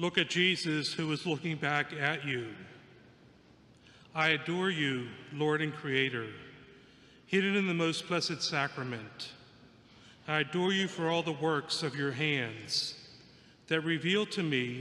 Look at Jesus, who is looking back at you. I adore you, Lord and Creator, hidden in the most blessed sacrament. I adore you for all the works of your hands that reveal to me